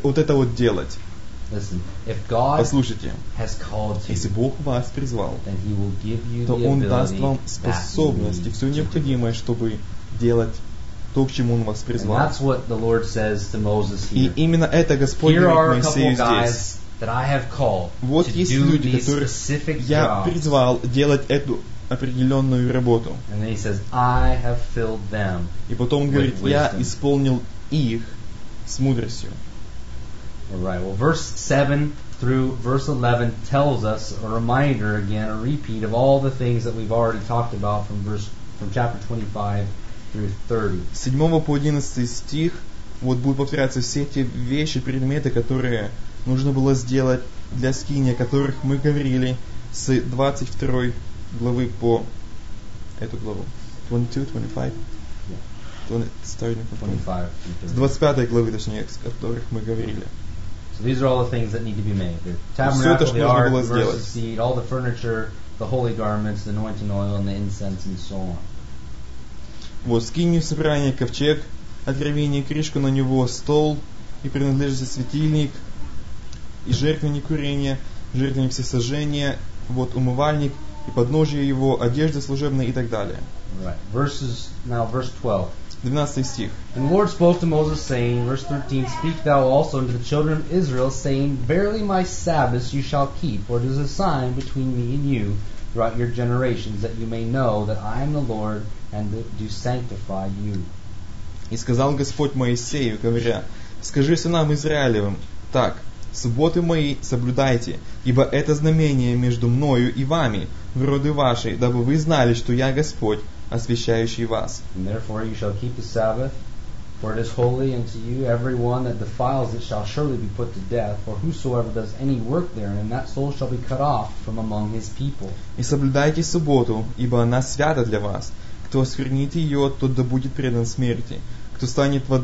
вот это вот делать. Listen, if God Послушайте, has called you, если Бог вас призвал, then He will give you то the Он даст ability вам that you способность и need все to do. необходимое, чтобы делать то, к чему Он вас And призвал. that's what the Lord says to Moses И here. именно это Господь Here are говорит a couple Моисею здесь. guys that I have called Вот to есть do люди, these которых specific я jobs. призвал делать эту определенную работу. And then He says, I have filled them. И потом Он With говорит, я wisdom. исполнил их с мудростью. All right. Well, verse 7 through verse 11 tells us a reminder again, a repeat of all the things that we've already talked about from chapter 25 through 30. С 7 по 11 стих вот будут повторяться все те вещи, предметы, которые нужно было сделать для скинии, о которых мы говорили с 22 главы по эту главу. 22, 25? Starting from 25 С through 30. 25 главы, точнее, с которых мы говорили. So these are all the things that need to be made. The Всё это, tabernacle, что the нужно ark, было the сделать. mercy seat, all the furniture, the holy garments, the anointing oil, and the incense, and so on. Вот, скинию собрания, ковчег, откровение, крышку на него, стол и принадлежащий светильник, и жертвенник курения, жертвенник всесожжения, вот умывальник и подножие его, одежда служебная и так далее. Right. Now verse 12. 12 стих. And the Lord spoke to Moses, saying, verse 13, Speak thou also unto the children of Israel, saying, Verily my Sabbaths you shall keep, for it is a sign between me and you throughout your generations, that you may know that I am the Lord, and do sanctify you. И сказал Господь Моисею, говоря, скажи сынам Израилевым, так, субботы мои соблюдайте, ибо это знамение между мною и вами, в роды вашей, дабы вы знали, что я Господь, освящающий вас. And therefore you shall keep the Sabbath, for it is holy unto you. Every one that defiles it shall surely be put to death, for whosoever does any work therein, that soul shall be cut off from among his people. И соблюдайте субботу, ибо она свята для вас. Кто осквернит ее, тот да будет предан смерти. Кто станет в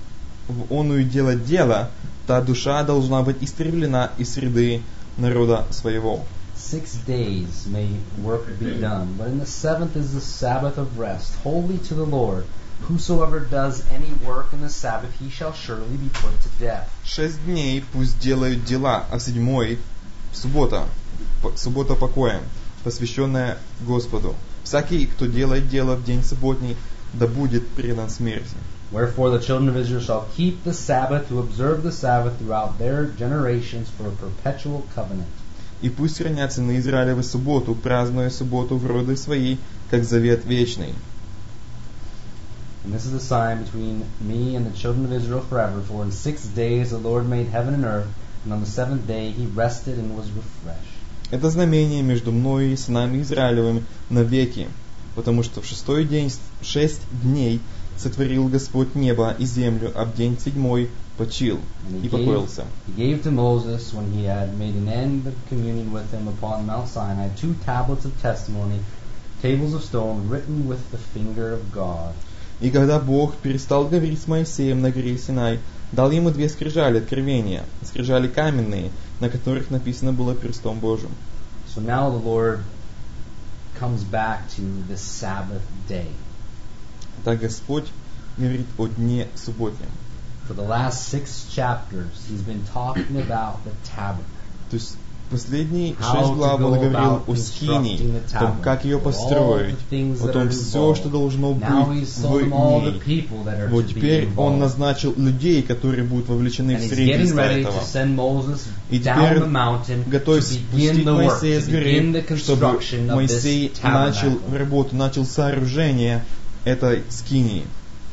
оную делать дело, та душа должна быть истреблена из среды народа своего. 6 days may work be done, but in the seventh is the Sabbath of rest, holy to the Lord. Whosoever does any work in the Sabbath, he shall surely be put to death. 6 дней пусть делают дела, а в 7-й суббота покоя, посвященная Господу. Всякий, кто делает дело в день субботний, да будет предан смерти. Wherefore the children of Israel shall keep the Sabbath, to observe the Sabbath throughout their generations for a perpetual covenant. И пусть хранятся на Израилеву субботу, празднуя субботу в роды свои, как завет вечный. And this is a sign between me and the children of Israel forever. For in 6 days the Lord made heaven and earth, and on the seventh day he rested and was refreshed. Это знамение между мною и сынами Израилевыми навеки, потому что в 6-й день, 6 дней сотворил Господь небо и землю, а в день 7-й почил и покоился. He gave to Moses, when he had made an end of communing with him upon Mount Sinai, 2 tablets of testimony, tables of stone, written with the finger of God. И когда Бог перестал говорить с Моисеем на горе Синай, дал ему 2 скрижали откровения, скрижали каменные, на которых написано было перстом Божьим. So now the Lord comes back to the Sabbath day. Так Господь говорит о дне субботнем. For the last 6 chapters, he's been talking about the tabernacle. То есть последние 6 How to глав он go говорил about о скинии, constructing the о том, как ее tabernacle, построить, all the things о that том, are все, involved. что должно Now быть he's told them all в the ней. people that are Вот to be теперь он involved. назначил людей, которые будут вовлечены And в he's getting строительство ready этого. to send Moses И down теперь the mountain to готовясь begin спустить the work, Моисея to с begin the горы, чтобы construction of this Моисей начал tabernacle. работу, начал сооружение этой скинии.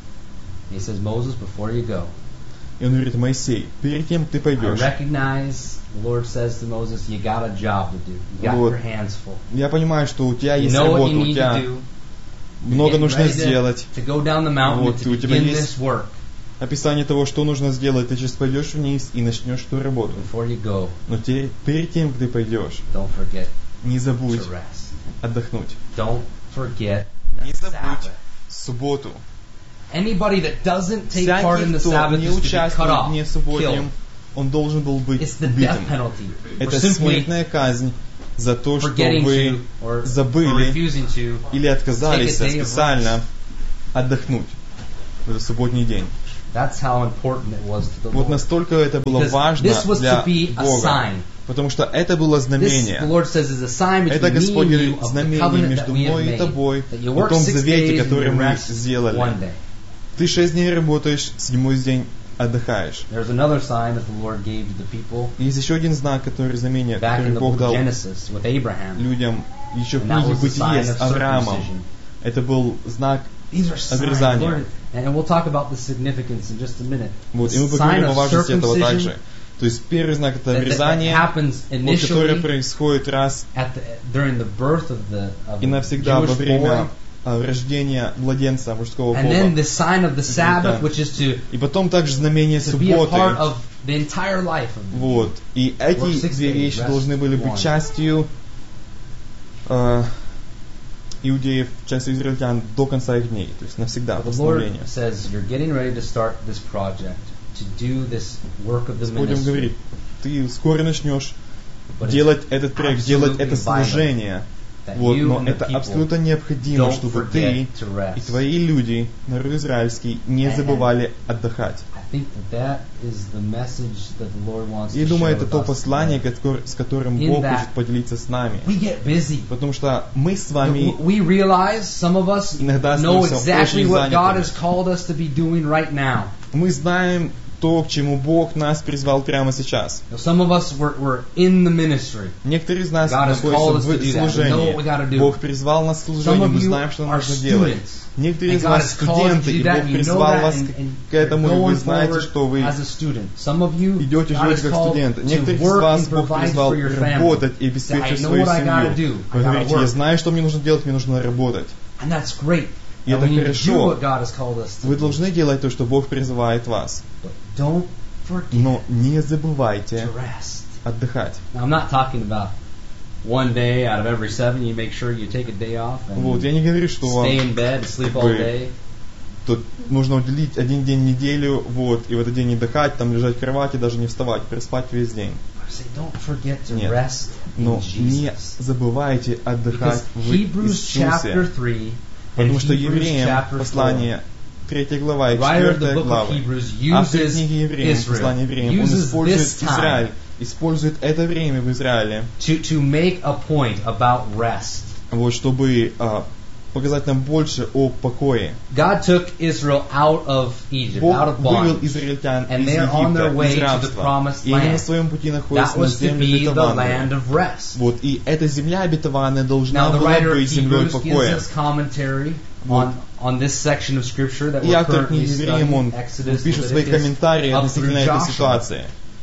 He says, Moses, before you go, И он говорит, Моисей, перед тем, как ты I пойдешь, recognize, the Lord says to Moses, you got a job to do. You got Вот. your hands full. я понимаю, что у тебя You есть know what работа, you у need тебя to do. много Getting нужно ready сделать. to go down the mountain Вот, to у тебя begin есть this work. описание того, что нужно сделать. Ты сейчас пойдешь вниз и начнешь эту работу. Before you go, Но перед тем, как ты пойдешь, don't forget не забудь to rest. отдохнуть. Don't forget Не the забудь Sabbath. субботу. Anybody that doesn't take part in Всякий, the кто Sabbath не is to be cut участвует в off, дне killed. субботнем, он должен был быть It's the убитым. death penalty. For Это simply смертная казнь за то, что forgetting вы to or забыли refusing to или отказались take a day of специально отдохнуть в этот субботний день. That's how important it was to the Вот Lord. настолько это было Because важно this was для to be a Бога. sign. Потому что это было This, the знамение. Lord says, is a sign Это between me Господь and you говорит, of the знамение covenant that между we have мной и made. тобой, That you о work том 6 завете, days and который you мы rest сделали. one day. Ты 6 дней работаешь, 7-й день отдыхаешь. There's another sign that the Lord gave to the people Есть еще один знак, который знамение, back который in the Бог book of дал Genesis with Abraham. людям еще в And that книге was the sign Бытие с of Авраамом. circumcision. Это был знак These are signs, обрезания. Lord, and we'll talk about the significance in just a minute. Вот, и The мы sign поговорим о of важности этого circumcision также. То есть первый знак это that обрезание, happens вот, которое initially происходит раз during the birth of the и навсегда во Jewish время boy. рождения младенца мужского And then пола. the sign of the Sabbath, which is И потом также знамение to be a part субботы. of the entire life of the Вот. И эти Work 6 две days, вещи rest должны были быть one. частью иудеев, частью израильтян до конца их дней, то есть навсегда, The Lord восстановление. says you're getting ready to start this project, to do this work of the Господь им ministry. говорит, ты скоро начнешь But it's делать этот проект, делать это absolutely vital служение. that Вот, you но and the это people абсолютно необходимо, don't чтобы forget ты to rest. и твои люди, народ израильский, не And- забывали отдыхать. I think that is the message that the Lord wants И to думаю, share это with то us послание, today. с которым In Бог that хочет поделиться с нами. We get busy. Потому что мы с вами We realize, some of us иногда know становимся exactly очень what God занятыми. has called us to be doing right now. Мы знаем то, к чему Бог нас призвал прямо сейчас. Now, some of us were in the ministry. Некоторые из нас God has called us находятся to в do that. We know what we служении. gotta do. Бог призвал нас к Some служению, of мы you знаем, что are нужно делать. students. Некоторые And из God вас has called you to студенты, do и that, Бог and you know призвал that, вас and к этому, и вы going знаете, forward что вы as a student. Some of you, идете, God живете has как called студенты. to Некоторых из work вас and Бог provide призвал for your family. работать и Say, обеспечить I know свою what I gotta семью. do. Вы I gotta говорите, я work. знаю, что мне нужно делать, мне нужно работать. And that's great. И And это we need to do хорошо. what God has called us to Вы do. должны делать то, что Бог призывает вас. But don't forget Но не забывайте to rest. отдыхать. Now, I'm not talking about one day out of every 7 you make sure you take a day off and Вот, я не говорю, что вам stay in bed and sleep all вы- day. тут нужно уделить один день в неделю, вот, и в этот день не отдыхать, там лежать в кровати, даже не вставать, переспать весь день. I say, don't forget to Нет. rest in Но не Jesus. забывайте отдыхать Because в Hebrews chapter Иисусе. 3 and Потому что Hebrews евреям chapter 4, послание 3 глава и writer of the 4 book of главы. Hebrews Автор uses книги евреям, послание евреям, он uses использует this time Израиль, использует это время в Израиле, to make a point about rest. вот, чтобы показать нам больше о покое. God took Israel out of Egypt, Бог out of вывел bondage. израильтян And из they're on their Египта, way из to the рабства. promised И они на land. своем пути That находятся на was to земле be the land обетованной. of rest. Вот, и эта земля обетованная должна Now the была writer of быть землей Hebrews gives покоя. us commentary Вот. on this section of scripture that И we're автор currently книги евреям, он studying, Exodus, пишет свои Leviticus, комментарии up относительно through этой Joshua. ситуации.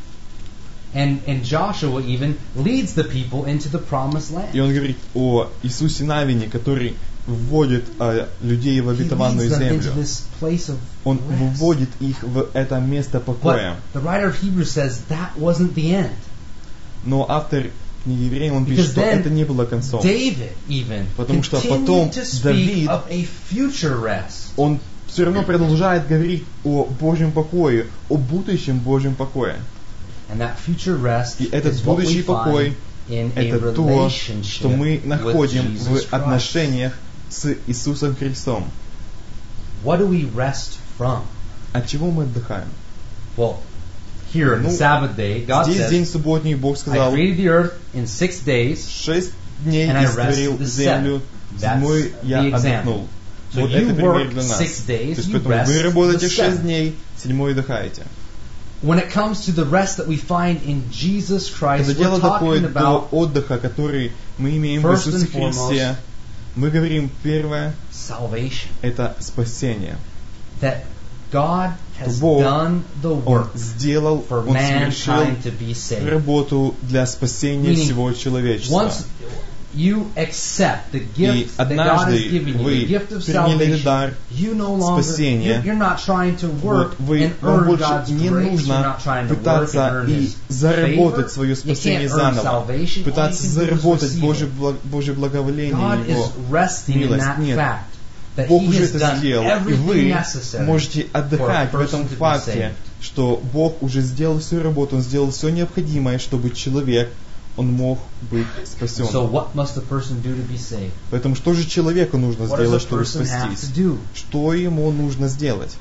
And Joshua even leads the people into the promised land. И он говорит о Иисусе Навине, который вводит людей в He обетованную leads them into землю. this place of Он rest. вводит их в это место But покоя. the writer of Hebrews says that wasn't the end. Но автор книги евреям, он Because пишет, что then это не было концом. David even Потому что continued потом to speak Давид, of a future rest. Он все равно продолжает говорить о Божьем покое, о будущем Божьем покое. And that future rest И этот is what we будущий покой find in a это то, relationship что мы with находим Jesus в Christ. отношениях с Иисусом Христом. What do we rest from? От чего мы отдыхаем? Well, here on the Ну, Sabbath day, God Здесь says, день субботний, Бог I сказал, created the earth in 6 days, 6 дней and I и створил rested the землю, seventh. That's седьмой я the example. отдохнул. So Вот you это пример work для нас. 6 days, То есть, you поэтому rest вы работаете the 6 seventh. дней, седьмой отдыхаете. When it comes to the rest that we find in Jesus Christ, Когда we're дело доходит talking до about отдыха, который мы имеем в first Иисусе and foremost, Христе, мы говорим, первое, salvation. это спасение. That God has Бог, done the Он work сделал, for Он совершил mankind to be saved. работу для спасения Meaning, всего человечества. Once you accept the И gift that God has однажды given you, the вы gift of приняли salvation, дар you no longer, спасения. you're not trying to work Вот and вам earn больше God's не grace, you're нужно not trying to work and пытаться earn и His заработать favor. свое You спасение can't earn заново, salvation. пытаться All you can do is заработать receive it. Божье благоволение, God Его is resting in милость. that Нет, fact that Бог He уже has это done сделал, и everything вы necessary можете отдыхать for a в этом person to be факте, saved. что Бог уже сделал всю работу, Он сделал все необходимое, чтобы человек, он мог быть спасен. So what must a person do to be saved? Поэтому что же человеку нужно What does сделать, a чтобы person have to спастись? do? Что ему нужно сделать?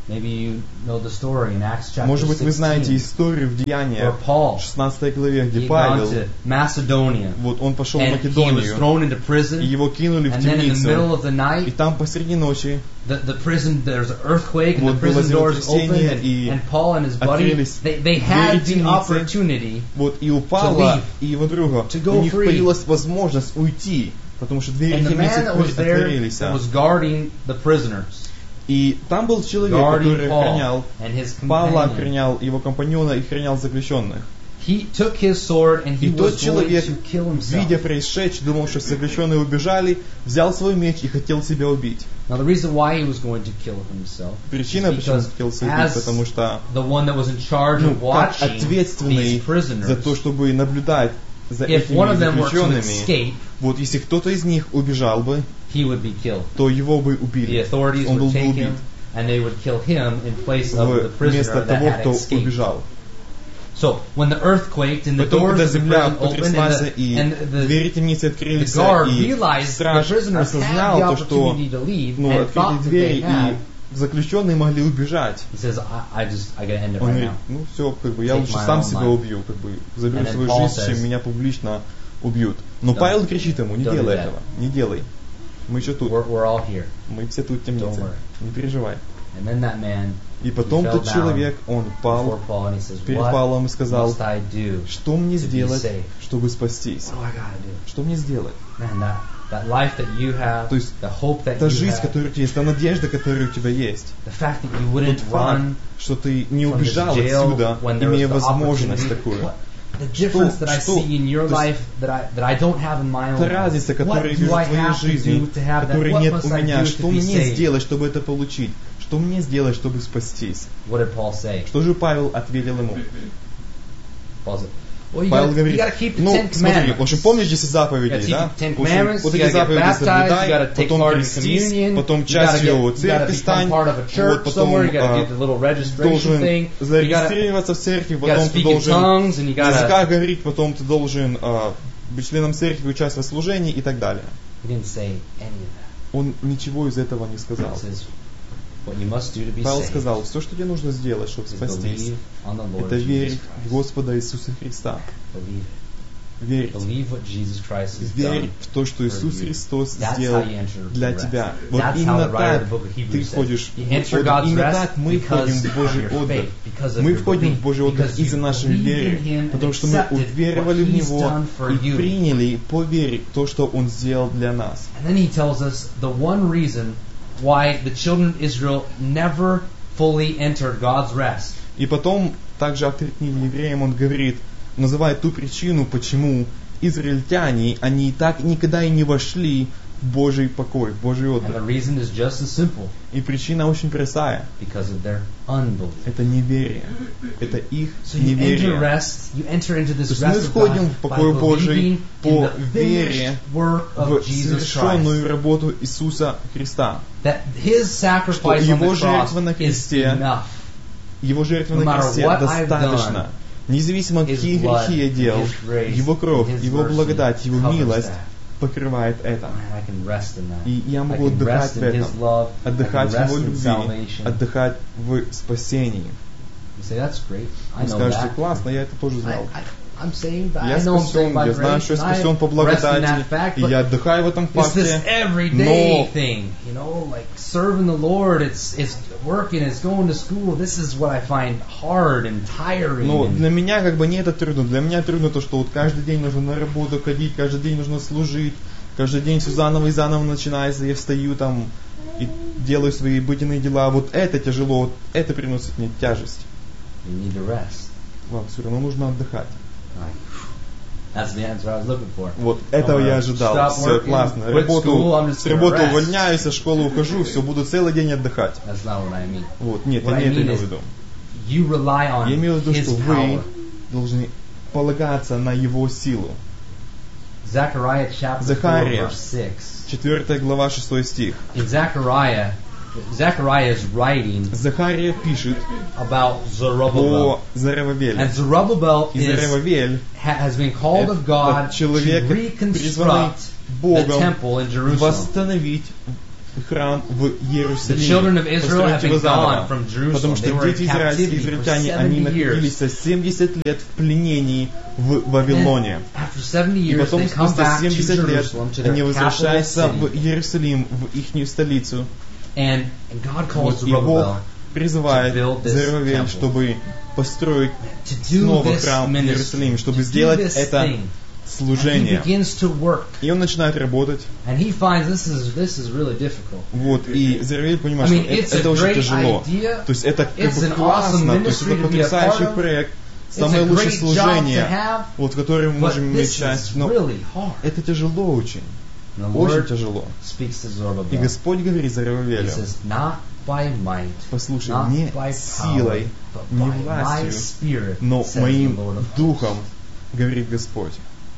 Maybe you know the story in Acts chapter Может быть, вы знаете 16, историю в where Деяниях, Paul 16 главе, he где had gone Павел, to Macedonia, вот он пошел в and he was Македонию, thrown into и prison, его кинули в and then in the middle темницу, of the и night, там посреди ночи the prison, there's an earthquake, and Вот the было prison doors opened, землетрясение, and Paul and his buddy, открылись they had двери the темницы. opportunity вот и у Павла leave, и его друга, to go у них free. появилась возможность уйти, потому что двери And the темницы man that was there отворились. that was guarding the prisoners, И там был человек, guarding который охранял Paul and his Павла, companion. охранял его компаньона и охранял заключенных. He took his sword and he И тот was going человек, to kill himself. видя происшедшее, думал, что заключенные убежали, взял свой меч и хотел себя убить. Now the reason why he was going to kill himself Причина, is почему он because хотел себя убить, as потому что the one that was in charge of как watching ответственный these prisoners, за то, чтобы наблюдать за if one этими of them were to заключенными, escape, вот если кто-то из них убежал бы, he would be killed. то его бы The убили. authorities Он был would бы take убит him and they would kill him in place of the вместо prisoner that того, had кто escaped. убежал. So when the earth quaked and the Потом, doors когда of the земля prison opened потряслась, и and двери темницы открылись, the guard и realized the страж prisoners had осознал the то, что opportunity to leave ну, and открыли thought that двери, they had, и заключенные могли убежать. he says, I gotta end it Он right говорит, now. ну все, как бы я Take лучше my сам own себя life. убью, как бы заберу And then свою Paul жизнь, says, чем меня публично убьют. Но Don't- Павел кричит ему, не don't do делай that. этого, не делай. Мы еще тут, We're all here. мы все тут в темнице, Don't worry. не переживай. And then that man И потом he fell тот down человек, он before упал Paul and he says, перед what Павлом и сказал, must I do что мне to be сделать, saved? чтобы спастись? What do I gotta do? Что мне сделать? Man, that life that you have, То есть the hope that Та you жизнь, have, которая у тебя есть, та надежда, которая у тебя есть. the fact that you Тот wouldn't факт, run что ты не from this убежал jail отсюда, when there was имея the возможность opportunity. такую. The difference that I что? see in your То есть life that I don't have in my own Та life. разница, What которую я do вижу I в твоей have to жизни, do to have that? которой What нет must у I меня. do Что to be мне saved? сделать, чтобы это получить? Что мне сделать, чтобы спастись? What did Paul say? Что же Павел ответил ему? Paul said, well, you Павел gotta говорит, keep the ну, Ten смотри, в общем, Commandments. помнишь 10 You заповедей, gotta да? keep the Ten В общем, Commandments, вот you эти gotta get заповеди baptized, you соблюдай, gotta take потом part in крестись, communion, потом you gotta частью become церкви стань, part of a church вот потом somewhere, you gotta do the little registration должен thing, you gotta зарегистрироваться в церкви, потом ты speak in должен tongues, and you на языках gotta... говорить, потом ты должен быть членом церкви, участвовать в служении и так далее. He didn't say any of that. Он ничего из этого не сказал. He says, what you must do to be Павел saved сказал, все, что тебе нужно сделать, чтобы is спастись, believe on the Lord это Jesus верить в Christ. Господа Иисуса Христа. Believe it. Верить. Believe what Jesus Christ has Верь done. в то, что Иисус Христос That's сделал how you enter для the rest. тебя. Вот That's how именно the writer of так the book of ты Hebrews said. входишь You в enter отдых. God's Именно rest так мы входим because в Божий of your отдых. faith, because of Мы your входим в belief, Божий отдых because из-за you нашей believed in веры, Him потому and что мы accepted уверовали what в He's Него done for и you. приняли по вере то, что Он сделал для нас. And then he tells us the one reason why the children of Israel never fully entered God's rest. И потом, также автор книги Евреям, он говорит, называет ту причину, почему израильтяне, они и так никогда и не вошли в Божий покой, в Божий And отдых. the reason is just as simple, И причина очень простая. because of their unbelief. Это неверие. Это их So you enter неверие. rest, you enter into То this есть мы rest of входим God в by покой Божий believing in по the вере finished work в of Jesus Christ. совершенную работу Иисуса Христа. That His sacrifice Что on the Его cross жертва на is кресте, enough. Его жертва No на matter кресте what I've достаточно. done, Независимо, His какие blood, грехи я делал, His grace, Его кровь, His Его mercy благодать, Его covers милость that. покрывает это. Man, I can rest in that. И я I могу can отдыхать rest в in His этом, love. I can отдыхать в rest Его in любви, salvation. отдыхать в спасении. You say, that's great. I Вы know скажете, that. классно, я это тоже знал. I'm saved. Я I know I'm saved спасен, by я знаю, что grace. я and I спасен по rest in благодати, that fact, и but я отдыхаю в этом it's this факте. everyday Но thing, you know, like serving the Lord. It's working. It's going to school. This is what I find hard and tiring. Но and для меня как бы не это трудно. Для меня трудно то, что вот каждый день нужно на работу ходить, каждый день нужно служить, каждый день все заново и заново начинается. Я встаю там и делаю свои обыденные дела. Вот это тяжело, вот это приносит мне тяжесть. you need to rest. Вам все равно нужно отдыхать. Like, that's the answer I was looking for. Вот этого я ожидал. Stop Все working, классно. quit school, I'm just С gonna работы rest. увольняюсь, со школы ухожу, все, буду целый день отдыхать. That's not what I mean. Вот, нет, What я I не это mean имел is- в виду. You rely on Я имею в виду, His что вы power. должны полагаться на Его силу. Zechariah chapter 4 Захария. verse 6. 4 глава 6 стих. In Zechariah is writing Захария пишет about Zerubbabel. о Заревавеле. And Zerubbabel И Заревавель has been called of God это человек, to призванный reconstruct the Богом temple in Jerusalem. восстановить храм в The Иерусалиме, children of Israel построить have его been gone заново. from Jerusalem. Потому They что were in дети израильские, captivity for израильтяне, они 70 находились years. 70 лет в пленении в And Вавилоне. after 70 И years, потом they come спустя back to 70 лет Jerusalem, to their они capital возвращаются в city. Иерусалим, в ихнюю столицу. And God calls Вот, и Бог Zerubbabel призывает to build this Зарувавель, temple. чтобы построить to do снова this храм в ministry, Иерусалиме, чтобы to do сделать this это thing. And he служение. begins to work. И он начинает работать. And he finds this is really difficult. Вот, и Зарувавель понимает, I mean, что it's это a очень great тяжело. idea. То есть это как It's бы an классно, awesome то есть ministry это to be a part потрясающий of. проект, It's самое a лучшее great job to служение, have, вот, в которое мы but можем иметь this часть. is Но really hard. это тяжело очень, And the очень Lord тяжело. speaks to И Zerubbabel. Господь говорит He Зарувавелю: says, not by might, послушай, not не by power, силой, but не by my властью, spirit, но says the моим Lord of hosts. духом, говорит Господь.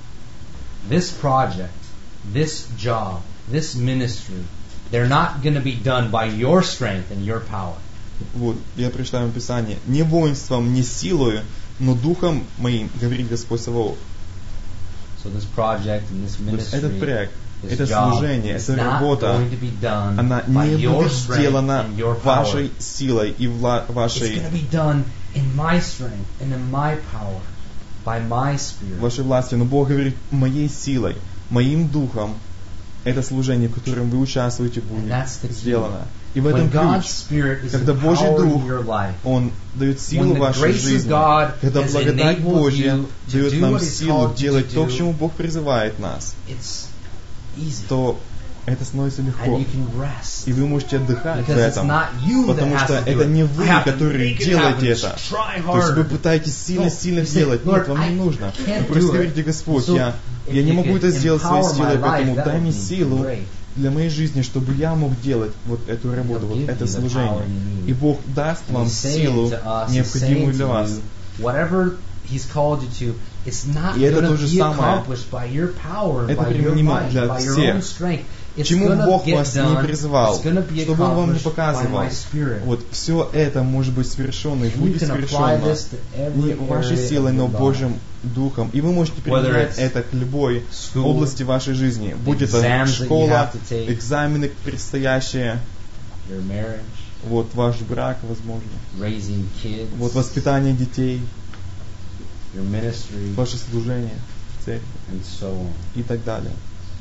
This project, this job, this ministry, they're not going to be done by your strength and your power. Вот, я прочитаю вам Писание. Не воинством, не силою, но духом моим, говорит Господь Саваоф. So this project and this То есть этот ministry, проект, this это job, служение, is эта not работа, going to be done она by не your будет strength сделана and your power. вашей силой и It's вашей, going to be done in my strength and in my power, by my spirit. вашей властью. Но Бог говорит: моей силой, моим духом, это служение, в котором вы участвуете, And будет that's the key. сделано. И в When этом God's ключ. Spirit is Когда Божий empowering Дух, your life, Он дает силу when the вашей grace of жизни, God когда has благодать enabled Божья you to дает do нам what He's силу called you делать to то, к do, чему Бог призывает нас, it's easy. то это становится And легко. you can rest. И вы можете отдыхать в Because it's этом. not you that Потому has что to do это it. не I вы, have to которые make it делаете happen. это. Try То есть вы harder. пытаетесь No, сильно you say, сделать. Lord, Нет, вам не I нужно. can't Вы просто do it. говорите: Господь, So, я if не you могу could это сделать своей empower силой, my поэтому life, дай that мне would be силу great. для моей жизни, чтобы я мог делать вот эту работу, He'll вот give это you the служение. power you need. И Бог даст And вам He's saying силу, to us, He's необходимую saying для to вас. you, whatever He's called you to, it's not И это going то to же be самое. accomplished by your power, Это by your применимо might, для by your всех. own strength. It's Чему going to Бог get вас не done. призвал, It's going to be чтобы Он вам не accomplished by показывал. my spirit. Вот все это может быть совершенно и And you будет can apply совершенно this to every не вашей area силой, of но your life. Божьим Духом. И вы можете применять it's это к любой school, области вашей жизни. Будь это exams that you школа, have to take, экзамены предстоящие, your marriage, вот ваш брак, возможно, raising kids, вот воспитание детей, your ministry, ваше служение в церкви and so on. и так далее.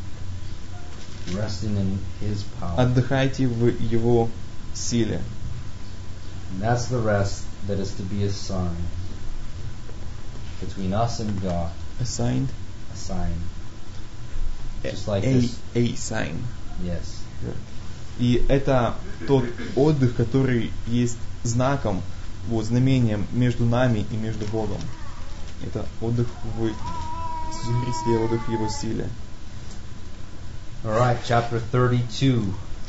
Resting in His power. Отдыхайте в Его силе. And that's the rest that is to be a sign between us and God. Assigned. A sign. Just like A this. sign. Yes. И это тот отдых, который есть знаком, вот, знамением между нами и между Богом. Это отдых в Иисусе Христе, отдых в Его силе. Alright, chapter 32,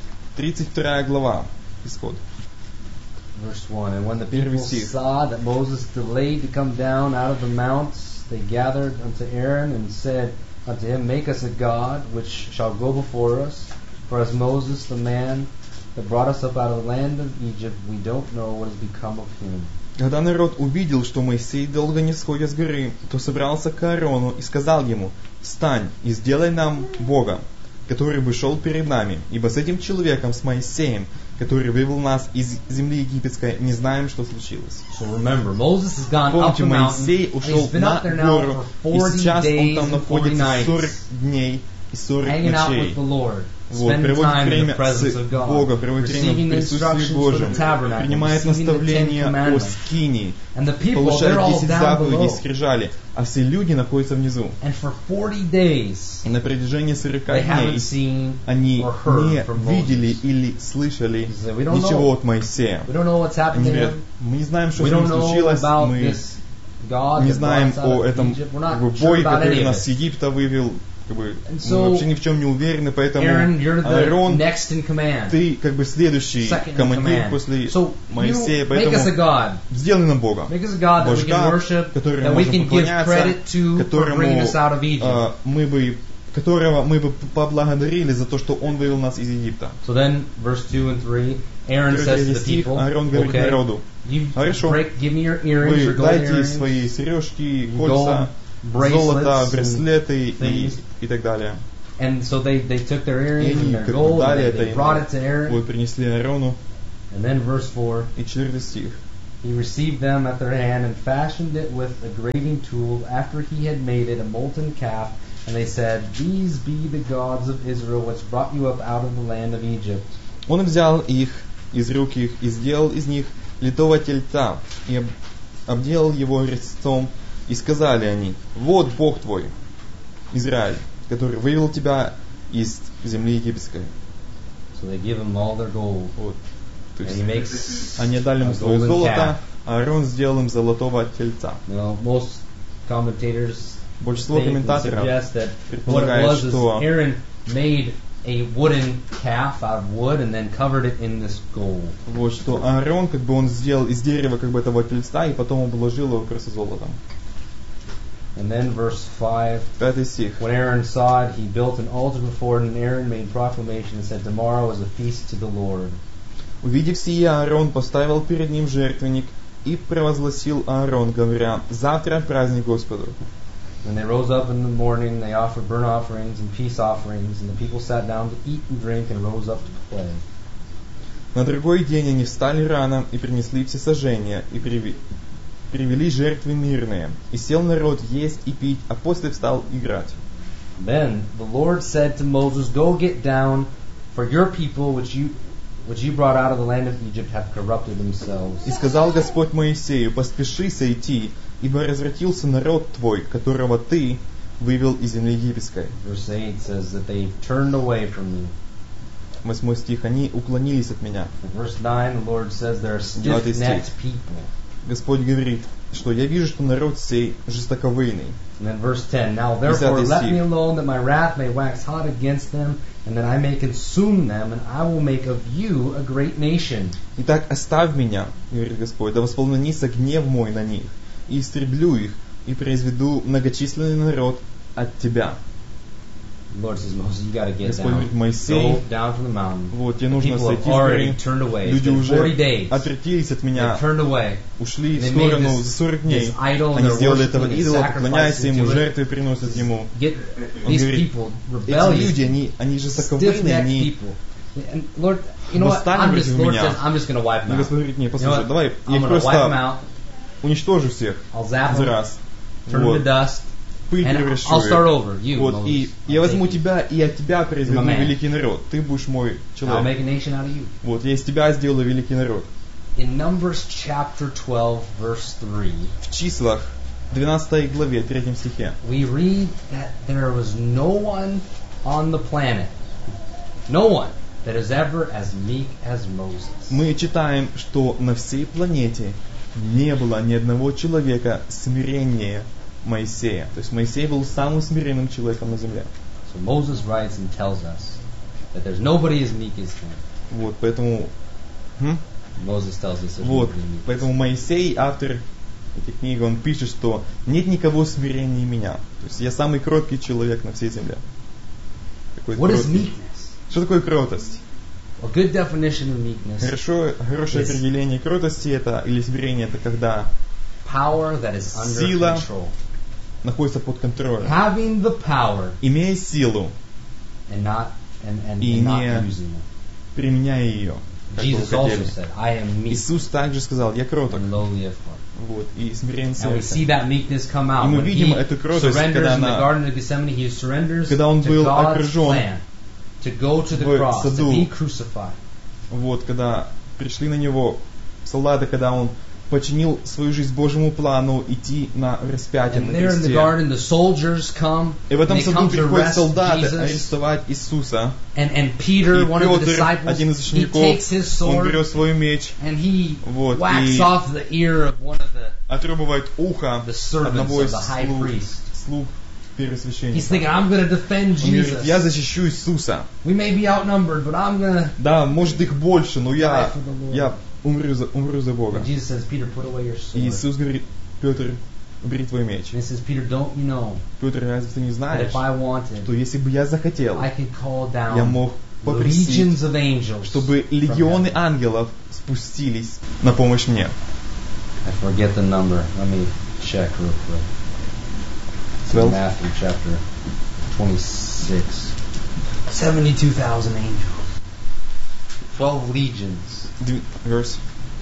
32 глава, Исход. verse 1. And when the Первый people стих. saw that Moses delayed to come down out of the mounts, they gathered unto Aaron and said unto him, Make us a god which shall go before us. For as Moses, the man that brought us up out of the land of Egypt, we don't know what has become of him. Когда народ увидел, что Моисей долго не сходит с горы, то собрался к Аарону и сказал ему: «Встань и сделай нам Бога, который бы шел перед нами, ибо с этим человеком, с Моисеем, который вывел нас из земли египетской, не знаем, что случилось». So remember, Moses has gone up Помните, the mountain. Моисей And ушел he's been на up there now гору, for и 40 сейчас он days там and 40 находится 40 nights, дней и 40 hanging out with ночей. the Lord, Вот, spending проводит time in the время presence с of God, Богом, проводит время в receiving the присутствии instructions for Божьем, the tabernacle, принимает receiving the Ten наставления о Commandments. скинии, And the people, получает they're all 10 down заповедей, below. скрижали, а все люди находятся внизу. And for 40 days, И на протяжении 40 they haven't дней seen они or heard не from видели Moses. или слышали He said, "We don't ничего know. от Моисея. We don't know what's happened Они to говорят: him. мы не знаем, что We с ним don't know случилось, about мы this God не that brought знаем us out о of этом Egypt. We're not как бы, sure бое, about any который of нас с it." Египта вывел. Как бы, And мы so, вообще ни в чем не уверены, поэтому Aaron, you're the Аарон, next in command. ты как бы следующий Second in командир command. после So Моисея, you make us a поэтому God. сделай нам Бога. Make us a God that we can Божка, worship, которому that we можно can give поклоняться, credit to for bringing us out of Egypt. Которого мы бы поблагодарили за то, что Он вывел нас из Египта. So then, verse 2 and 3, Aaron says to the Стих, people, Аарон говорит okay, народу: you хорошо, give me your earrings, вы your gold дайте earrings, свои сережки, gold кольца, bracelets золото, and браслеты things. и так далее. And so they took their И earrings and они their как бы gold, дали and это they brought it to ему. Aaron. Вот принесли Аарону. And then verse 4, И 4 стих. he received them at their hand and fashioned it with a graving tool after he had made it a molten calf. And they said, These be the gods of Israel which brought you up out of the land of Egypt. Он взял их из рук их и сделал из них литого тельца, и обделал его резцом, и сказали они: вот Бог твой, Израиль, который вывел тебя из земли египетской. So they give him all their gold. Вот. То And he есть makes они дали ему a свое golden золото, calf. а Аарон сделал им золотого тельца. Most commentators Большинство think and комментаторов suggest that what it предполагает, was is что Aaron made a wooden calf out of wood and then covered it in this gold. вот что Аарон как бы он сделал из дерева как бы этого тельца и потом обложил его просто золотом. And then verse 5, 5 стих. when Aaron saw it, he built an altar before it, and Aaron made proclamation and said, Tomorrow is a feast to the Lord. Увидев сие, Аарон поставил перед ним жертвенник и провозгласил Аарон, говоря: завтра праздник Господу. When they rose up in the morning, they offered burnt offerings and peace offerings, and the people sat down to eat and drink and rose up to play. На другой день они встали рано и принесли всесожжения, и привели жертвы мирные. И сел народ есть и пить, а после встал играть. Then the Lord said to Moses, Go get down, for your people which you brought out of the land of Egypt have corrupted themselves. И сказал Господь Моисею: поспеши сойти, ибо развратился народ твой, которого ты вывел из земли египетской. Verse 8 says that they turned away from me. 8 стих. Они уклонились от меня. In verse 9 the Lord says they're stiff-necked people. Господь говорит, что я вижу, что народ сей жестоковыйный. And then verse 10, Now therefore let me alone, that my wrath may wax hot against them, and that I may consume them, and I will make of you a great nation. Итак, оставь меня, говорит Господь, да воспламенится гнев мой на них, и истреблю их, и произведу многочисленный народ от тебя. The Lord says, Moses, you got to get Господь down. говорит: Моисей, Go down from the mountain. вот, тебе The нужно people have сойти с already горы. turned away. It's Люди been 40 уже days. отвратились от They меня, turned away. ушли в They made сторону this- за 40 дней. this idol, Они they're сделали этого worshiping and идола, поклоняются ему, sacrificing to it. жертвы приносят ему. Get Он these говорит: people, эти rebellious, люди, они жестоковыйные, stiff-necked они... people. And Lord, you know what? Восстали I'm just, против Lord меня. says, I'm just going to wipe them Но out. Господь говорит: не, You know послушай, what? давай, я I'm их going to wipe them просто out. уничтожу всех I'll zap за them, раз. turn them to Вот. dust, Пыль and превращу I'll start их. over. You, Вот. Moses, И I'll я возьму take you. тебя, и от тебя произведу You're my man. великий народ. Ты будешь мой I'll человек. make a nation out of you. Вот, я из тебя сделаю великий народ. In Numbers chapter 12, verse 3, В числах 12 главе, 3 стихе, we read that there was no one on the planet, no one that is ever as meek as Moses. мы читаем, что на всей планете не было ни одного человека смиреннее Моисея. То есть Моисей был самым смиренным человеком на земле. So Moses writes and tells us that there's nobody as meek as him. Вот, поэтому... Moses tells us there's Вот, nobody meek. поэтому Моисей, автор этой книги, он пишет, что нет никого смиреннее меня. То есть я самый кроткий человек на всей земле. Такой What is кроткий. meekness? Что такое кротость? A good definition of meekness: Хорошее Yes. определение кротости это, или смирение, это когда power that is under Сила. control. находится под контролем. Having the power Имея силу, and not И not не using it. применяя ее. Как бы вы Jesus also хотели. said, I am meek Иисус также сказал: я кроток. and lowly of heart. Вот, и смирен And we see сердцем. that meekness come out И мы when видим he эту кротость, surrenders когда in the она- Garden of Gethsemane. He surrenders когда он to был God's окружен plan to go to the в cross, to саду. be crucified. Вот, когда пришли на него солдаты, когда он подчинил свою жизнь Божьему плану идти на распятие And на there in the кресте. garden, the soldiers come И в этом and they саду come to приходят arrest солдаты Jesus. арестовать Иисуса. And Peter, И one of the Петр, disciples, один из he учеников, takes his он sword берет свой меч, and he Вот, whacks и- off the ear of one of the отрубывает ухо the servants одного of из the high priest. слуг He's первосвященника. thinking, I'm going to defend Он говорит: Jesus. я защищу Иисуса. We may be outnumbered, but I'm going to... Да, может их больше, но я Die for the Lord. умру за Бога. And Jesus says, Peter, put away your И sword. Иисус говорит: Петр, убери твой меч. And he says, Peter, don't you know Петр, разве ты не that знаешь, if I wanted, что если бы я захотел, I could call я down мог попросить, legions of angels чтобы from легионы heaven? ангелов спустились на помощь мне. I forget the number. Let me check real quick. It's in 12? Matthew chapter 26. 72,000 angels. 12 legions. Verse.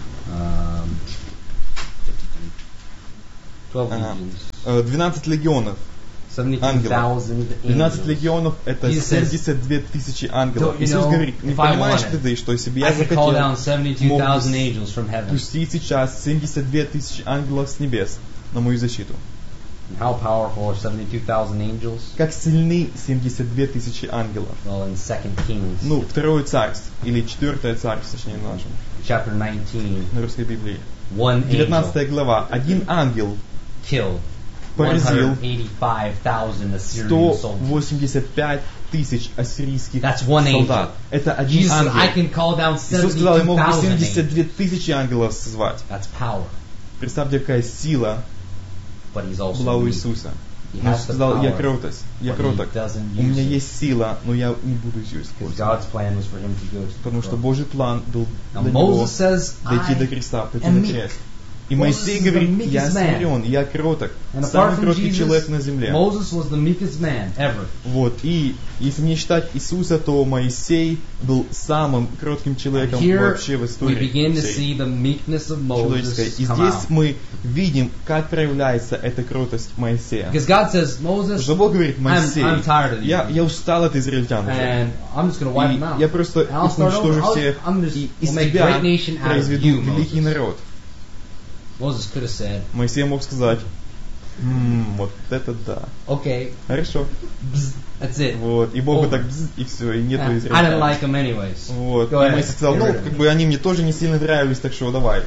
53. 12 legions. 12 легионов. 72,000 12 angels. легионов это Jesus says, 72 тысячи ангелов. Don't you Иисус know, говорит, не if I понимаешь wanted, ли ты, что если бы I я could call down захотел, 72,000 angels from heaven. пустить сейчас 72 тысячи ангелов с небес на мою защиту. And how powerful are 72,000 angels? Как сильны 72 тысячи ангелов? Well, in 2 Kings, Ну, второе царство, или четвертое царство, точнее на нашем, chapter 19, на русской Библии. one angel 19 глава. Один ангел killed поразил 185,000 Assyrian soldiers. 185 тысяч ассирийских That's one солдат. Это один Jesus said, I ангел. can call down Иисус сказал, я мог бы 72,000 angels. 72 тысячи ангелов созвать. That's power. Представьте, какая сила But he's also была у weak. Иисуса. He Он has the сказал, я power, кротость, я but he кроток. doesn't У меня use it. есть сила, но я не буду ее Because использовать. God's plan was for him to go to the Потому что cross. Божий план был Now для него Moses says, дойти до I креста, пойти am на meek. крест. И Moses Моисей is the говорит, meekest я man. смирен, я кроток, And apart самый from кроткий человек Jesus, на земле. Moses was the meekest man ever. Вот, и если не считать Иисуса, то Моисей был самым кротким человеком Here вообще в we истории begin to всей see the meekness of человеческой. Moses И come здесь out. мы видим, как проявляется эта кротость Моисея. Because God says, Moses, Потому что Бог говорит, Моисей, I'm tired of you. я устал от израильтян уже. And I'm just going to wipe them out. И я просто And I'll их start уничтожу over. всех, I'm just и из will make тебя great nation out of произведу you, великий Moses. народ. Moses could have said, Моисей мог сказать, вот это да. okay, Хорошо. bzz, that's it. Вот. И Бог Over. вот так, бзз, и все, и нету I didn't израильтян. like them anyways. Вот. Go И ahead. Моисей сказал, Get ну, rid of как them. бы они мне тоже не сильно нравились, так что давай.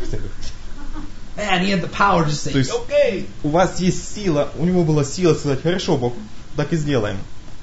Man, he had the power to say, То есть, okay. у вас есть сила, у него была сила сказать, хорошо, Бог, так и сделаем.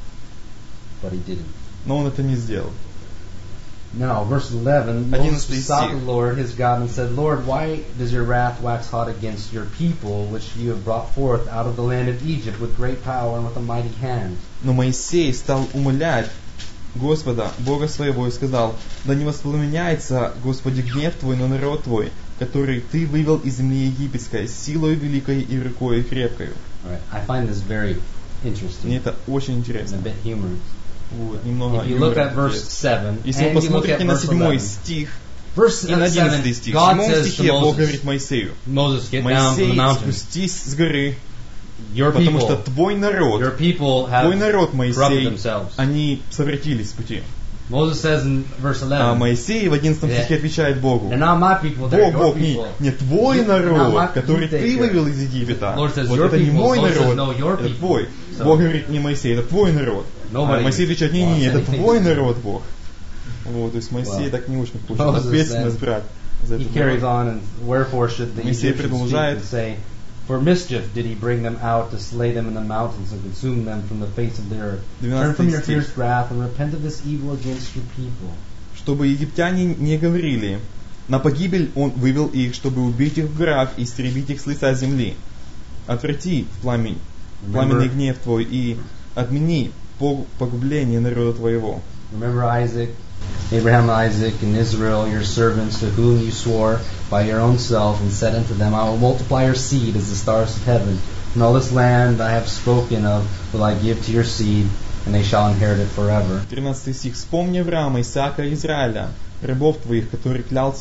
But he didn't. Но он это не сделал. Now, verse 11, 11 Moses besought стих. the Lord his God and said, Lord, why does your wrath wax hot against your people, which you have brought forth out of the land of Egypt with great power and with a mighty hand? Но Моисей стал умолять Господа, Бога своего, и сказал, да не воспламеняется, Господи, гнев Твой на народ Твой, который Ты вывел из земли египетской, силою великой и рукой крепкою. All right, I find this very interesting Мне это очень and a интересно. bit humorous. Вот, немного If you look юмора at verse есть. 7 Если вы and you look at посмотрите на verse 7 11, стих verse и на 11 7, стих, в God 7 says to стихе Бог Moses, говорит Моисею, Moses, get down from the Моисей, mountain. спустись с горы, Your потому что people, твой народ, your people have твой народ, corrupted Моисей, themselves. они совратились с пути. Moses says in verse А 11, Моисей в 11 Yeah. стихе отвечает Богу, they're not my people, they're Бог, your не, people. не твой Now, my народ, который people ты take вывел care. из Египта, Lord says, вот your это не people. мой Moses says, народ, no, your это people. твой. So- Бог говорит, не Моисей, это твой народ. Nobody А Моисей отвечает, не, wants это anything твой to do. народ, Бог. Вот, то есть Моисей Wow. так не очень хочет Moses ответственность said- брать за He этот carries народ. on, and wherefore should the Моисей Egyptians speak продолжает. and say, For mischief did he bring them out to slay them in the mountains and consume them from the face of the earth. Turn from your 12 fierce стих. wrath and repent of this evil against your people. Чтобы египтяне не говорили, на погибель он вывел их, чтобы убить их в горах и истребить их с лица земли. Отврати пламенный гнев твой и отмени погубление народа твоего. Remember Abraham, Isaac, and Israel, your servants, to whom you swore by your own self, and said unto them, I will multiply your seed as the stars of heaven. And all this land I have spoken of will I give to your seed, and they shall inherit it forever. 13 стих. Вспомни Авраама, Исаака и Израиля, рабов твоих, которым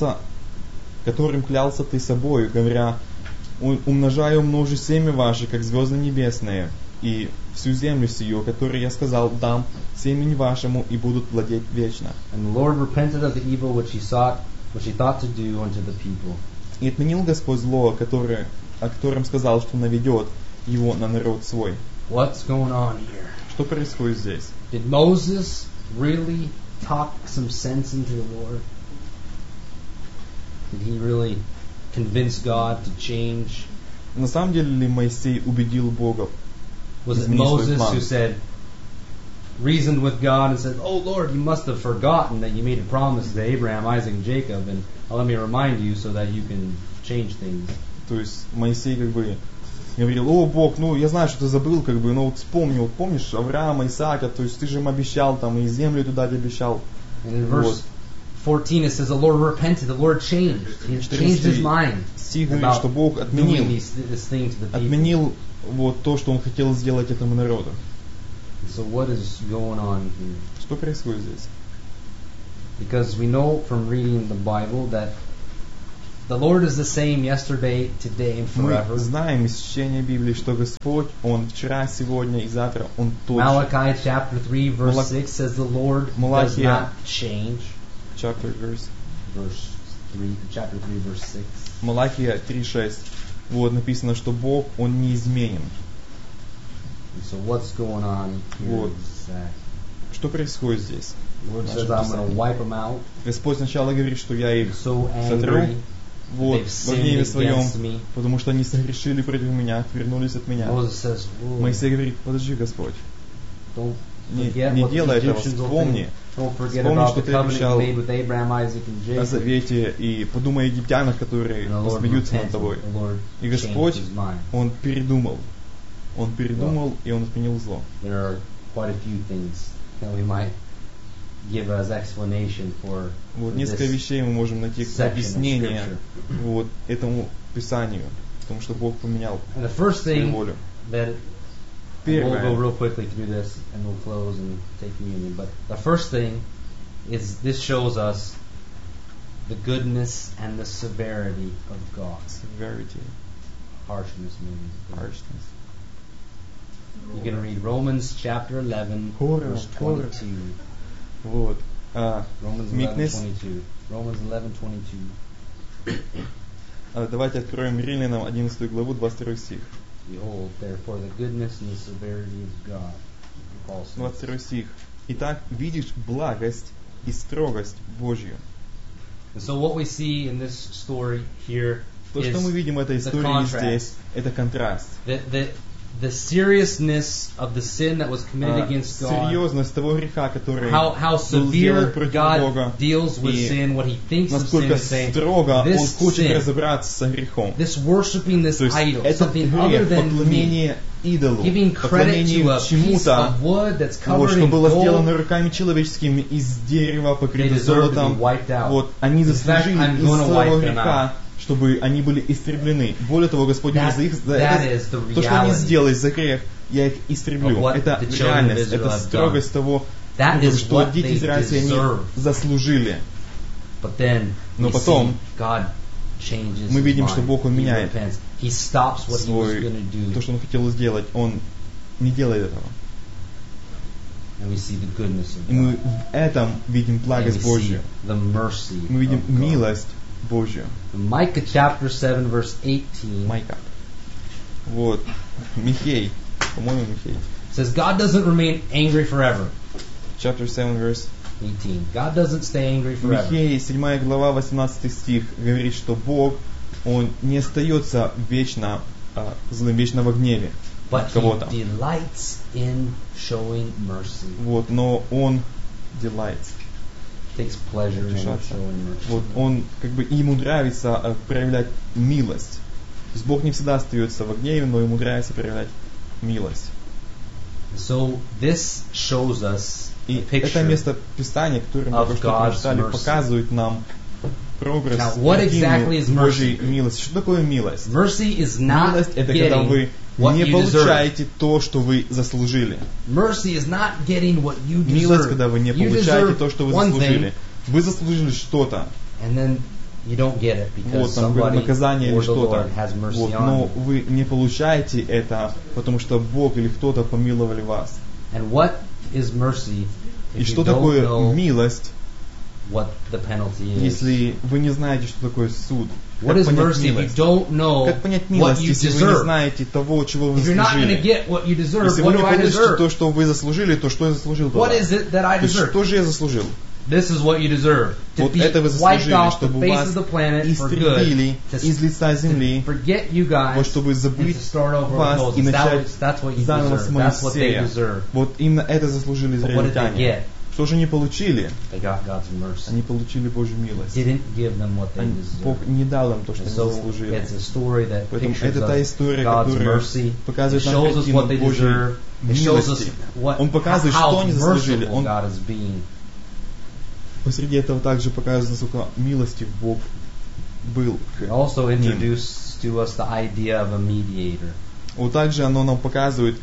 клялся ты собою, говоря, умножаю, умножу семя ваше, как звезды небесные, и всю землю сию, которую я сказал, дам семени вашему, и будут владеть вечно. And the Lord repented of the evil which he thought to do unto the people. И отменил Господь зло, о котором сказал, что наведет его на народ свой. What's going on here? Что происходит здесь? Did Moses really talk some sense into the Lord? Did he really convince God to change? На самом деле ли Моисей убедил Бога? Was it изменить свой Moses план? who reasoned with God and said, Oh Lord, you must have forgotten that you made a promise to Abraham, Isaac, and Jacob, and let me remind you so that you can change things. То есть Моисей как бы говорил, о Бог, ну я знаю, что ты забыл, как бы, но вот вспомни, вот помнишь Авраама, Исаака, то есть ты же им обещал там и землю туда тебе обещал. And in verse 14 it says the Lord repented, the Lord changed. He changed his mind Стих говорит, about что Бог doing this thing to the people. отменил вот то, что он хотел сделать этому народу. So what is going on here? Что происходит здесь? Because we know from reading the Bible that the Lord is the same yesterday, today, and Мы forever. знаем из чтения Библии, что Господь, Он вчера, сегодня и завтра, Он тот же. Malachi chapter 3 verse 6 says the Lord does Malachi- not change. Chapter verse. Verse 3, chapter 3 verse 6. Малахия 3:6. Вот написано, что Бог, Он неизменен. And so what's going on here? Вот. is that Что происходит здесь? The Lord Наше says I'm going to Писание. wipe them out. Господь сначала говорит, что я их So сотру angry. вот, They've во sinned гневе своем, against me. потому что они согрешили против меня, отвернулись от меня. Moses says, "Whoa, Моисей говорит, подожди, Господь, don't не forget what the делай этого, Egyptians will вспомни think. Don't forget Вспомни, about что the ты covenant you обещал made with Abraham, Isaac, and о Jacob." завете и подумай о египтянах, которые And the Lord смеются над repented. тобой. The Lord И changed Господь, his mind. Он передумал, и Он отменил зло. There are quite a few things that we might give as explanation for Вот this несколько вещей мы можем найти как section of объяснение Scripture. вот этому Писанию, потому что Бог поменял And the first свою thing волю. that we'll go Первое, real quickly through this and we'll close and take communion. But the first thing is this shows us the goodness and the severity of God. severity, Harshness means. harshness. You can read Romans chapter 11, Horror, verse horror. 22. Вот. Romans Meekness. 11:22. Romans 11:22. Давайте откроем Римлянам 11 главу, 22 стих. Behold, therefore, the goodness and the severity of God. Paul says. 22 стих. Итак, видишь благость и строгость Божью. And so what we see in this story here То, что мы is видим в этой the истории contrast. здесь, это контраст. The seriousness of the sin that was committed against God. Серьезность того греха, который How был severe сделан против God Бога, deals with и sin, what He thinks of sin, насколько is saying, строго Он this хочет sin, разобраться с грехом. this worshiping this То есть idol, этот something other грех, than me, поклонение идолу, giving credit поклонение to a piece чему-то, of wood that's вот, covered что in было сделано gold, руками человеческими из дерева, they покрыто deserve to be золотом. wiped out. Вот, они In fact, заслужили I'm из gonna wipe своего them греха, чтобы они были истреблены. Более того, Господь говорит, за их за that это, is the то, что они reality сделали за грех, я их of истреблю. what Это the children of реальность, Israel это have строгость того, That is что what дети they Израиля они deserve. заслужили. But then Но we потом see God changes мы his видим, mind. что Бог, Он He меняет repents. He stops what he was свой, going to do. то, что Он хотел сделать. Он не делает этого. And we see the goodness of И мы God. в этом видим And we благость see Божью. the mercy Мы видим of God. милость Божью. Micah chapter 7 verse 18 Майка. Вот. Михей. По-моему, Михей. says God doesn't remain angry forever. Chapter 7, verse 18. God doesn't stay angry forever. Михей, 7 глава, 18 стих, говорит, что Бог, Он не остается вечно злым, вечно во гневе But кого-то. He delights in showing mercy. Вот, но Он delights. Takes pleasure in Утешаться. showing mercy. Вот, Он, как бы, ему нравится проявлять милость. То есть Бог не всегда остается во гневе, но ему нравится проявлять милость. So this shows us И a picture. это место Писания, которое мы of только что God's прочитали, mercy. показывает нам прообраз Now, what exactly is картину mercy? Божьей милости. Что такое милость? Mercy is not Милость это когда getting вы what не you deserve. получаете то, что вы заслужили. Mercy is not getting what you Милость, deserve. когда вы не You получаете deserve то, что вы one заслужили. thing, Вы заслужили что-то. and then you don't get it because Вот там говорит, somebody наказание или or the что-то. Lord has mercy Вот, on но you. вы не получаете это, потому что Бог или кто-то помиловали вас. And what is mercy И if что you don't такое know милость, what the penalty is? если вы не знаете, что такое суд? What Как is понять mercy if you милость? don't know Как понять what милость, you если вы не deserve? знаете того, чего вы If you're not going to заслужили? get what you deserve, Если вы what не do I получите deserve? то, что вы заслужили, то что я заслужил? What тогда? is it that I То есть, deserve? что же я заслужил? This is what you deserve. To Вот be это вы wiped заслужили, off the чтобы face вас of the planet for good. истребили To из лица земли, forget you guys вот чтобы and забыть to start over with вас и Moses. начать That's what you заново deserve. с That's what they Моисея. deserve. Вот именно это заслужили But what did they израильтяне. get? Что же они получили? They got God's mercy. Они получили Божью милость. Didn't give them what they Бог deserved. не дал им то, что And они so заслужили. it's a story that Поэтому pictures это та us история, God's которая mercy. It показывает нам shows us картину what they Божьей deserve. It shows us милости. what, Он показывает, что how они заслужили. merciful Он God is being. посреди этого также показывает, насколько милостив Бог был It к also ним. introduced to us the idea of a mediator. Вот также оно нам показывает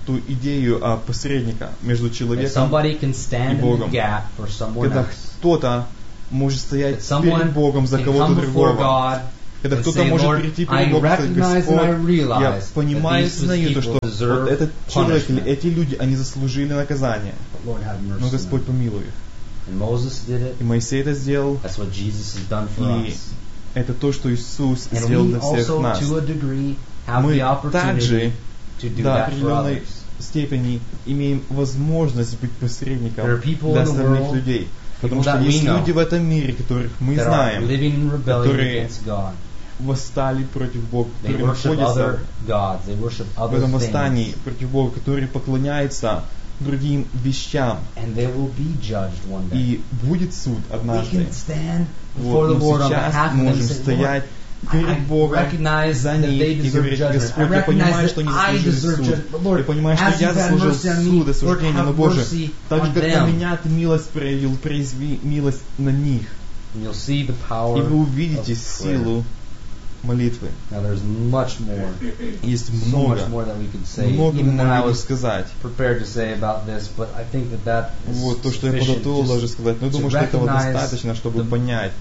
эту идею посредника между That человеком, somebody can stand in the Богом. gap for someone когда else. кто-то может стоять That перед someone Богом за can кого-то come before другого. God Когда and кто-то say, может Lord, прийти I перед Богом и сказать: recognize and I Господь, я realize понимаю и that these знаю то, people что deserve вот этот человек или punishment. эти люди, они заслужили наказание. But Lord, have mercy Но on Господь them. помилуй их. And Moses did it. И Моисей это сделал, That's what Jesus has done for и us. это то, что Иисус And сделал we для всех also, нас. to a degree, have Мы the opportunity также to do до that for определенной others. степени имеем возможность быть посредником There are people для in the остальных world, людей. Потому people что that we есть know, люди в этом мире, которых мы that are знаем, living in rebellion которые against God. восстали против Бога, They которые worship находятся other gods. They worship в other этом things. восстании против Бога, которые поклоняются другим вещам. And they will be judged one day. И будет суд We однажды. can stand Вот, before the но Lord on сейчас behalf of мы them and можем say, Lord, стоять перед I Богом recognize за that них they и deserve говорить: judgment. I Господь, я понимаю, recognize что that они I заслужили deserve суд. judgment. But Lord, Я понимаю, что as я you've had заслужил mercy on me, суд и Lord, суждение, но have Боже, mercy так же, on как на them. меня Ты милость проявил, прояви милость на них. And you'll see the power И вы увидите of prayer. силу молитвы. Now there's much more, Есть so много, much more that we could say. много Even мы than I могли бы was сказать. prepared to say about this, but I think that that is Вот то, что я sufficient подготовил даже just сказать. Но я to думаю, что этого recognize достаточно, чтобы the- понять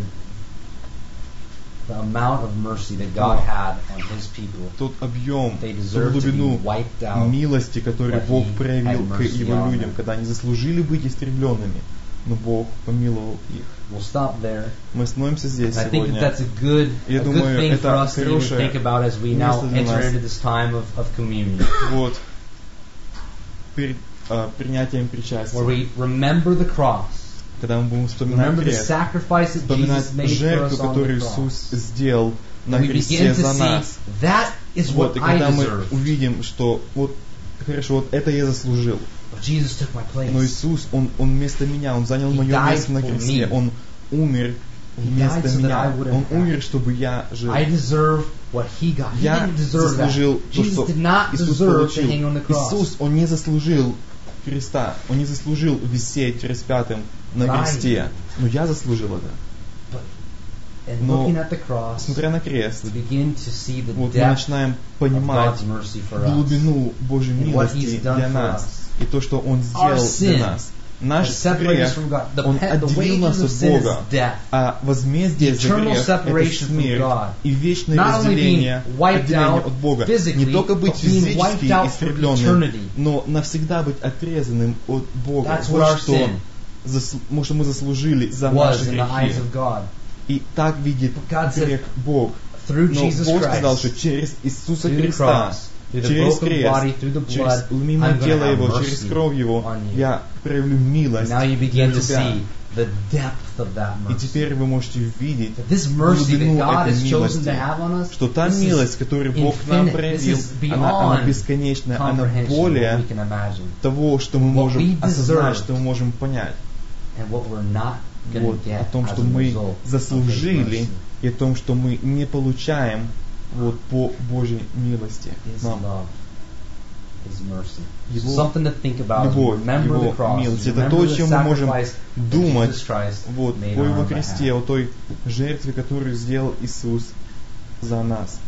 the amount of mercy that God had on His people. тот объем, They ту deserve to be глубину wiped out. милости, которую but Бог He проявил had к mercy Его on людям, them. когда они заслужили быть истребленными, но Бог помиловал их. We'll stop there. Мы остановимся здесь And I think that сегодня. that's a good Я good думаю, thing for это us to even хорошее think about as we now место для enter нас. into this time of communion, Вот перед принятием where причастия, we remember the cross, когда мы будем вспоминать remember the крест, sacrifice that вспоминать Jesus made for жертву, us on которую the Иисус cross. сделал на And we кресте begin to за see нас. that is Вот, и what I когда мы deserve. увидим, что вот хорошо, вот это я заслужил. But Jesus took my place. Но Иисус, Он вместо меня, Он занял He мое died место на for кресте, me. Он умер He вместо died so that меня. I wouldn't Он have. умер, чтобы я жил. I deserve what He got. He Я didn't deserve that. заслужил то, Jesus что did not Иисус deserve to получил. hang on the cross. Иисус, Он не заслужил креста, Он не заслужил висеть распятым на Right. кресте. Но я заслужил это. And Но, looking at the cross, смотря на крест, we begin to see the вот мы depth начинаем of понимать God's mercy for us. глубину Божьей And what милости He's done для for нас. us. И то, что Он Our сделал sin для нас. Наш Has separated us грех, from God. Он The отделил нас wages of от sin is Бога. death. А возмездие за Eternal грех – это separation from смерть God. и вечное Not only разделение, being wiped отделение out от Бога. physically, Не только быть but being wiped физически out for истребленным, eternity. но навсегда быть отрезанным от Бога. That's Вот what our что, sin что мы заслужили за was наши in the eyes грехи. of God. И так видит God said, грех Бог. Through Но Jesus Бог сказал, Christ, что через Иисуса through the Христа, cross, through the через broken крест, body, through the через blood, мимо I'm going to тела have Его, через mercy кровь Его, on you. я проявлю милость And now you для begin to тебя. see the depth of that И mercy. теперь вы можете видеть That this mercy that глубину God этой has chosen милости, to have on us, что та this is милость, которую Бог нам infinite. проявил, This is она beyond бесконечная, она comprehension, what более we can imagine. того, что мы What можем we осознать, deserve. что мы можем понять. And what we're not going Вот, to get о том, as что a мы result of His заслужили, mercy. и о том, что мы не получаем вот по Божьей милости His нам. love, His mercy. Его So something to think about as we любовь, remember the Его cross, милость. as we Это remember то, о the чем мы можем sacrifice that думать Jesus Christ вот, made по on Его our кресте, behalf. о той жертве, которую сделал Иисус за нас.